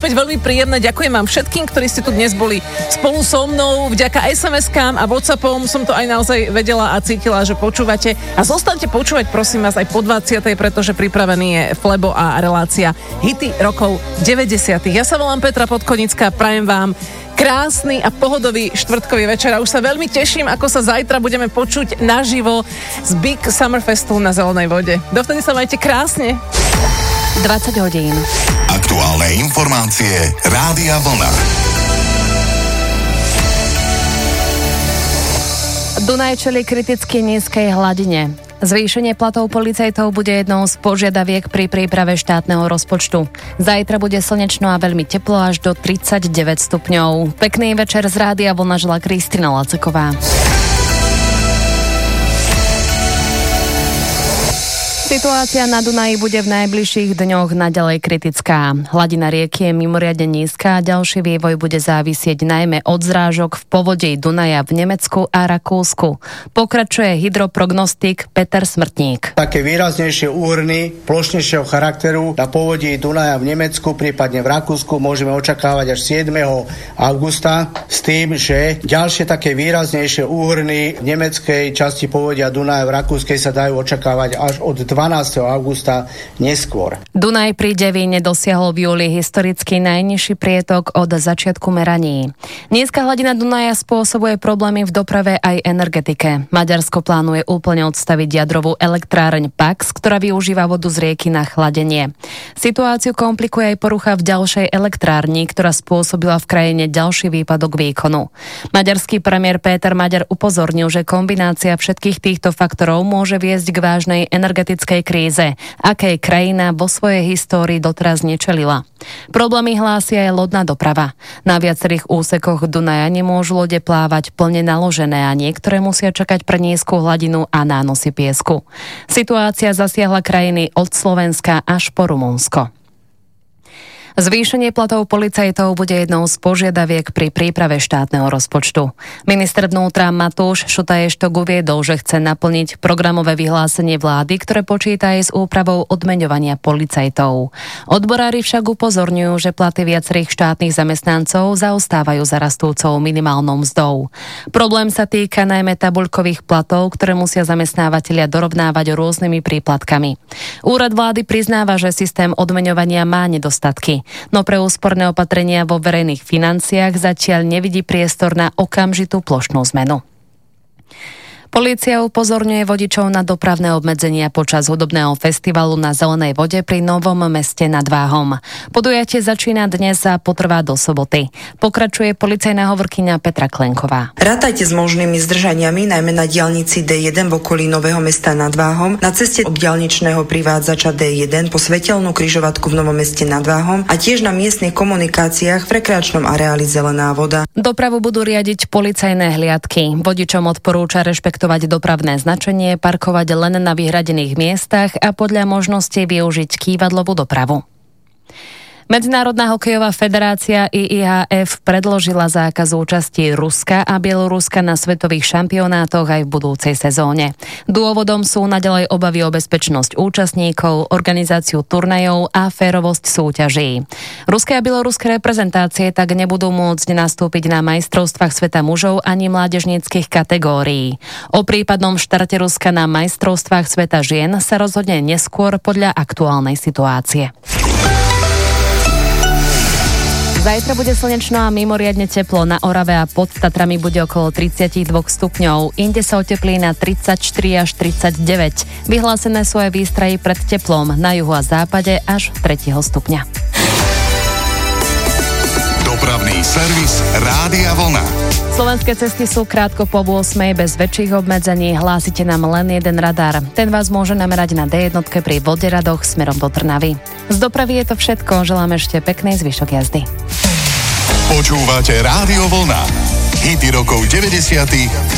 opäť veľmi príjemné. Ďakujem vám všetkým, ktorí ste tu dnes boli spolu so mnou. Vďaka SMS-kám a WhatsAppom som to aj naozaj vedela a cítila, že počúvate. A zostaňte počúvať, prosím vás, aj po 20. pretože pripravený je Flebo a relácia Hity rokov 90. Ja sa volám Petra Podkonická, prajem vám krásny a pohodový štvrtkový večer a už sa veľmi teším, ako sa zajtra budeme počuť naživo z Big Summerfestu na Zelenej vode. Dovtedy sa majte krásne. 20 hodín. Aktuálne informácie Rádia Vlna. Dunaj čelí kriticky nízkej hladine. Zvýšenie platov policajtov bude jednou z požiadaviek pri príprave štátneho rozpočtu. Zajtra bude slnečno a veľmi teplo až do 39 stupňov. Pekný večer z Rádia Vlna želá Kristina Laceková. Situácia na Dunaji bude v najbližších dňoch naďalej kritická. Hladina rieky je mimoriadne nízka a ďalší vývoj bude závisieť najmä od zrážok v povodí Dunaja v Nemecku a Rakúsku. Pokračuje hydroprognostik Peter Smrtník. Také výraznejšie úhrny plošnejšieho charakteru na povodí Dunaja v Nemecku, prípadne v Rakúsku môžeme očakávať až 7. augusta s tým, že ďalšie také výraznejšie úhrny v nemeckej časti povodia Dunaja v Rakúskej sa dajú očakávať až od 12. augusta neskôr. Dunaj pri Devíne dosiahol v júli historicky najnižší prietok od začiatku meraní. Nízka hladina Dunaja spôsobuje problémy v doprave aj energetike. Maďarsko plánuje úplne odstaviť jadrovú elektráreň Pax, ktorá využíva vodu z rieky na chladenie. Situáciu komplikuje aj porucha v ďalšej elektrárni, ktorá spôsobila v krajine ďalší výpadok výkonu. Maďarský premiér Péter Maďar upozornil, že kombinácia všetkých týchto faktorov môže viesť k vážnej energetickej kríze, akej krajina vo svojej histórii doteraz nečelila. Problémy hlásia aj lodná doprava. Na viacerých úsekoch Dunaja nemôžu lode plávať plne naložené a niektoré musia čakať pre nízku hladinu a nánosy piesku. Situácia zasiahla krajiny od Slovenska až po Rumunsko. Zvýšenie platov policajtov bude jednou z požiadaviek pri príprave štátneho rozpočtu. Minister vnútra Matúš Šutaj-Eštok uviedol, že chce naplniť programové vyhlásenie vlády, ktoré počíta aj s úpravou odmeňovania policajtov. Odborári však upozorňujú, že platy viacerých štátnych zamestnancov zaostávajú za rastúcou minimálnou mzdou. Problém sa týka najmä tabuľkových platov, ktoré musia zamestnávateľia dorovnávať rôznymi príplatkami. Úrad vlády priznáva, že systém odmeňovania má nedostatky. No pre úsporné opatrenia vo verejných financiách zatiaľ nevidí priestor na okamžitú plošnú zmenu. Polícia upozorňuje vodičov na dopravné obmedzenia počas hudobného festivalu na Zelenej vode pri Novom Meste nad Váhom. Podujatie začína dnes a potrvá do soboty. Pokračuje policajná hovorkyňa Petra Klenková. Rátajte s možnými zdržaniami, najmä na diaľnici D1 v okolí Nového Mesta nad Váhom, na ceste od diaľničného privádzača D1 po svetelnú križovatku v Novom Meste nad Váhom a tiež na miestnych komunikáciách v rekreačnom areáli Zelená voda. Dopravu budú riadiť policajné hliadky. Vodičom odporúča rešpektovať dopravné značenie, parkovať len na vyhradených miestach a podľa možností využiť kývadlovú dopravu. Medzinárodná hokejová federácia IIHF predložila zákaz účasti Ruska a Bieloruska na svetových šampionátoch aj v budúcej sezóne. Dôvodom sú naďalej obavy o bezpečnosť účastníkov, organizáciu turnajov a férovosť súťaží. Ruské a bieloruské reprezentácie tak nebudú môcť nastúpiť na majstrovstvách sveta mužov ani mládežníckych kategórií. O prípadnom štarte Ruska na majstrovstvách sveta žien sa rozhodne neskôr podľa aktuálnej situácie. Zajtra bude slnečno a mimoriadne teplo. Na Orave a pod Tatrami bude okolo 32 stupňov. Inde sa oteplí na 34 až 39. Vyhlásené sú aj výstrahy pred teplom na juhu a západe až 3. stupňa. Dopravný servis Rádia Vlna. Slovenské cesty sú krátko po 8 bez väčších obmedzení. Hlásite nám len jeden radar. Ten vás môže namerať na D1 pri Voderadoch smerom do Trnavy. Z dopravy je to všetko. Želám ešte pekný zvyšok jazdy. Počúvate Rádio Vlna. Hity rokov 90.